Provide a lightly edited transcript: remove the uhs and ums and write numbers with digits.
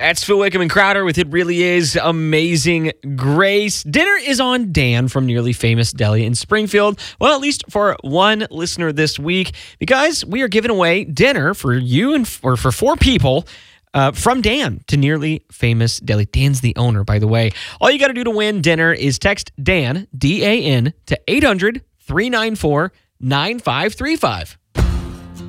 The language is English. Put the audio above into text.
That's Phil Wickham and Crowder with It Really Is Amazing Grace. Dinner is on Dan from Nearly Famous Deli in Springfield. Well, at least for one listener this week, because we are giving away dinner for you or for 4 people from Dan to Nearly Famous Deli. Dan's the owner, by the way. All you got to do to win dinner is text Dan, D-A-N, to 800-394-9535.